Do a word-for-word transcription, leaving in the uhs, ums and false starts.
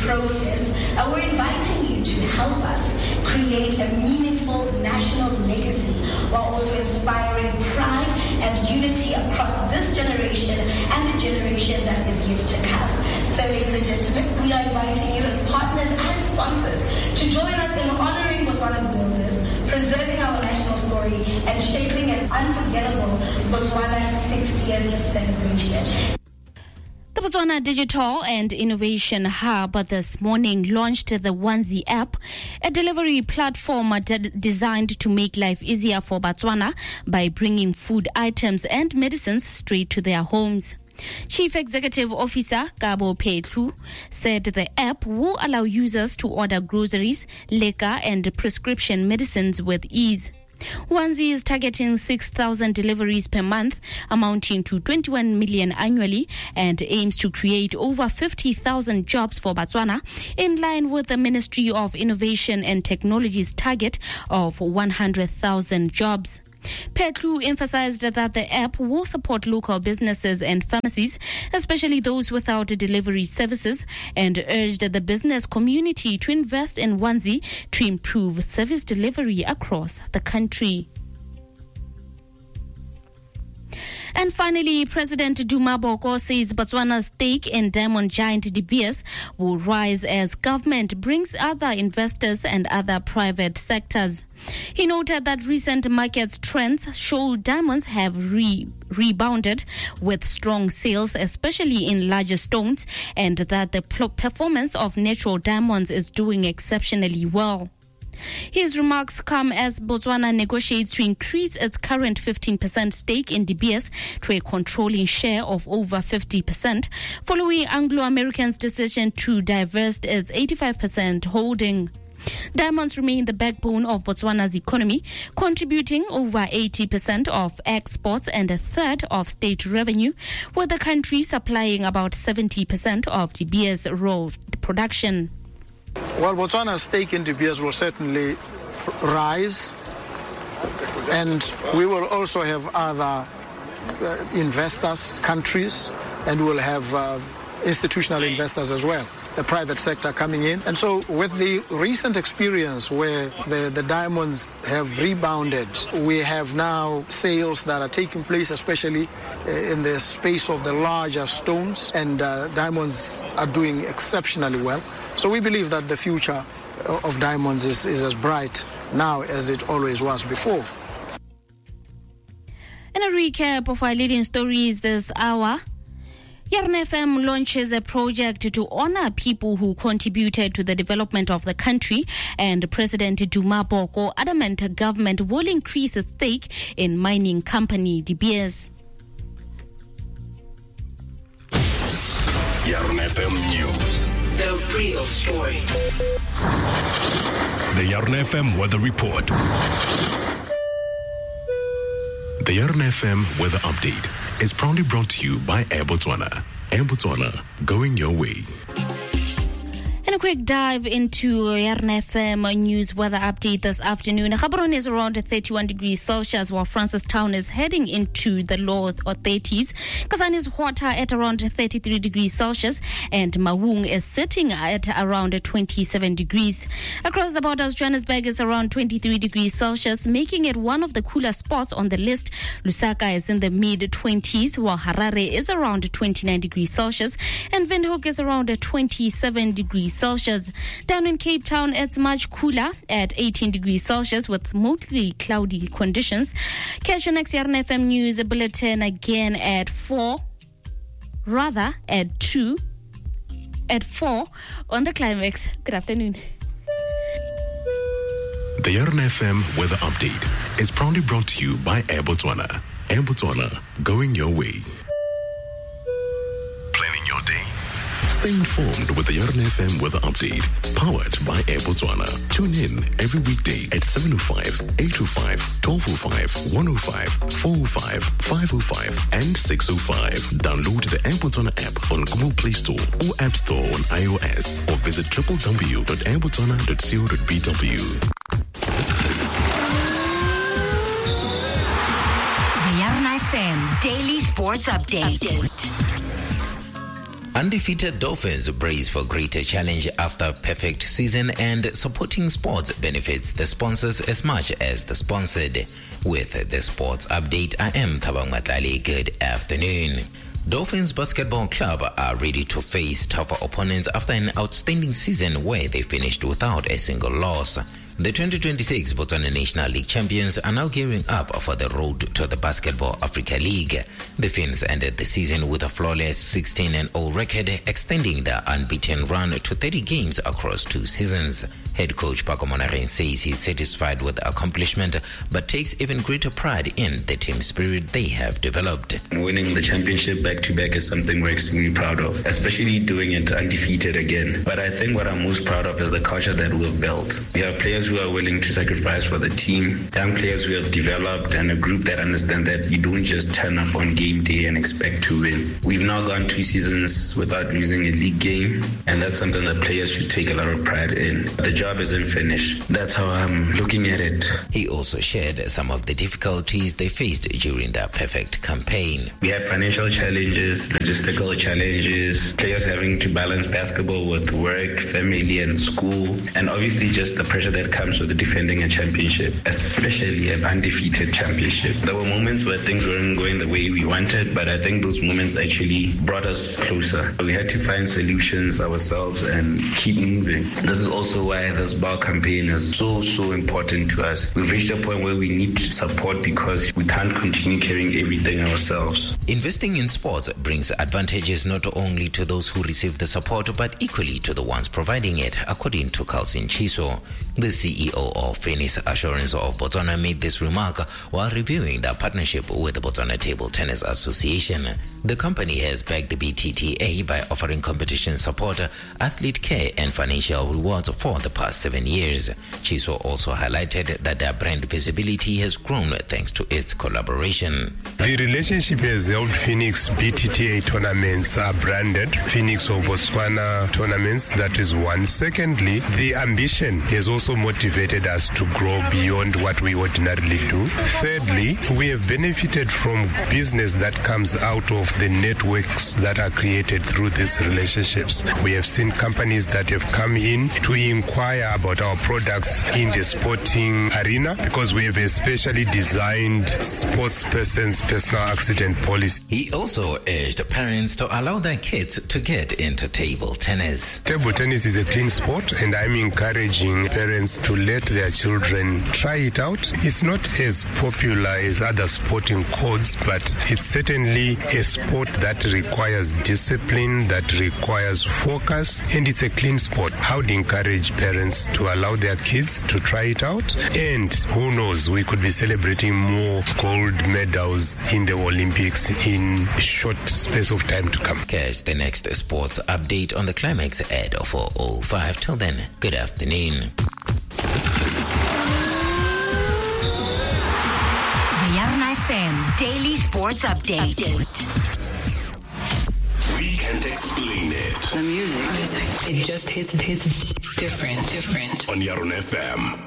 process, uh, we're inviting you to help us create a meaningful national legacy while also inspiring pride and unity across this generation and the generation that is yet to come. So, ladies and gentlemen, we are inviting you as partners and sponsors to join us in honoring Botswana's builders, preserving our national story, and shaping an unforgettable Botswana sixtieth celebration. The Botswana Digital and Innovation Hub this morning launched the Onesie app, a delivery platform de- designed to make life easier for Botswana by bringing food items and medicines straight to their homes. Chief Executive Officer Kabo Petlu said the app will allow users to order groceries, liquor and prescription medicines with ease. Onesie is targeting six thousand deliveries per month, amounting to twenty-one million annually, and aims to create over fifty thousand jobs for Botswana, in line with the Ministry of Innovation and Technology's target of one hundred thousand jobs. Petlu emphasized that the app will support local businesses and pharmacies, especially those without delivery services, and urged the business community to invest in Onesie to improve service delivery across the country. And finally, President Duma Boko says Botswana's stake in diamond giant De Beers will rise as government brings other investors and other private sectors. He noted that recent market trends show diamonds have re- rebounded with strong sales, especially in larger stones, and that the p- performance of natural diamonds is doing exceptionally well. His remarks come as Botswana negotiates to increase its current fifteen percent stake in De Beers to a controlling share of over fifty percent, following Anglo-American's decision to divest its eighty-five percent holding. Diamonds remain the backbone of Botswana's economy, contributing over eighty percent of exports and a third of state revenue, with the country supplying about seventy percent of De Beers' raw production. Well, Botswana's stake in De Beers will certainly rise, and we will also have other uh, investors, countries, and we'll have uh, institutional investors as well, the private sector coming in. And so with the recent experience where the, the diamonds have rebounded, we have now sales that are taking place, especially uh, in the space of the larger stones, and uh, diamonds are doing exceptionally well. So we believe that the future of diamonds is, is as bright now as it always was before. In a recap of our leading stories this hour, Yarn F M launches a project to honor people who contributed to the development of the country, and President Duma Boko adamant government will increase its stake in mining company De Beers. Yarn F M News. The real story. The Yarn F M Weather Report. The Yarn F M Weather Update is proudly brought to you by Air Botswana. Air Botswana, going your way. And a quick dive into Yarn F M news weather update this afternoon. Gaborone is around thirty-one degrees Celsius, while Francistown is heading into the low or thirties. Kasane is hotter at around thirty-three degrees Celsius, and Maung is sitting at around twenty-seven degrees. Across the borders, Johannesburg is around twenty-three degrees Celsius, making it one of the cooler spots on the list. Lusaka is in the mid-twenties, while Harare is around twenty-nine degrees Celsius, and Windhoek is around twenty-seven degrees Celsius. Down in Cape Town, it's much cooler at eighteen degrees Celsius with mostly cloudy conditions. Catch your next Yarn F M News Bulletin again at four, rather at two, at four on the Climax. Good afternoon. The Yarn F M Weather Update is proudly brought to you by Air Botswana. Air Botswana, going your way. Planning your day? Stay informed with the Yarn F M Weather Update, powered by Air Botswana. Tune in every weekday at seven oh five, eight oh five, twelve oh five, one oh five, four oh five, five oh five, and six oh five. Download the Air Botswana app on Google Play Store or App Store on iOS, or visit w w w dot air botswana dot co dot b w. The Yarn F M Daily Sports Update. Update. Undefeated Dolphins brace for greater challenge after perfect season, and supporting sports benefits the sponsors as much as the sponsored. With the sports update, I am Thabang Matlali. Good afternoon. Dolphins Basketball Club are ready to face tougher opponents after an outstanding season where they finished without a single loss. The twenty twenty-six Botswana National League champions are now gearing up for the road to the Basketball Africa League. The Finns ended the season with a flawless sixteen and oh record, extending their unbeaten run to thirty games across two seasons. Head coach Paco Monageng says he's satisfied with the accomplishment, but takes even greater pride in the team spirit they have developed. Winning the championship back-to-back is something we're extremely proud of, especially doing it undefeated again. But I think what I'm most proud of is the culture that we've built. We have players who are willing to sacrifice for the team, young players who have developed, and a group that understand that you don't just turn up on game day and expect to win. We've now gone two seasons without losing a league game, and that's something that players should take a lot of pride in. The job isn't finished. That's how I'm looking at it. He also shared some of the difficulties they faced during their perfect campaign. We had financial challenges, logistical challenges, players having to balance basketball with work, family, and school, and obviously just the pressure that comes with defending a championship, especially an undefeated championship. There were moments where things weren't going the way we wanted, but I think those moments actually brought us closer. We had to find solutions ourselves and keep moving. This is also why this bar campaign is so, so important to us. We've reached a point where we need support because we can't continue carrying everything ourselves. Investing in sports brings advantages not only to those who receive the support, but equally to the ones providing it, according to Carlson Chiso. The C E O of Phoenix Assurance of Botswana made this remark while reviewing their partnership with the Botswana Table Tennis Association. The company has backed the B T T A by offering competition support, athlete care, and financial rewards for the past seven years. Chiso also highlighted that their brand visibility has grown thanks to its collaboration. The relationship has helped Phoenix B T T A tournaments are branded Phoenix of Botswana tournaments. That is one. Secondly, the ambition has also motivated us to grow beyond what we ordinarily do. Thirdly, we have benefited from business that comes out of the networks that are created through these relationships. We have seen companies that have come in to inquire about our products in the sporting arena because we have a specially designed sports person's personal accident policy. He also urged parents to allow their kids to get into table tennis. Table tennis is a clean sport, and I'm encouraging parents to let their children try it out. It's not as popular as other sporting codes, but it's certainly a sport that requires discipline, that requires focus, and it's a clean sport. I would encourage parents to allow their kids to try it out, and who knows, we could be celebrating more gold medals in the Olympics in a short space of time to come. Catch the next sports update on the Climax at four oh five. Till then, good afternoon. The Yarna F M Daily Sports Update. Update. We can't explain it. The music, it just hits, hits different, different. On Yarna F M.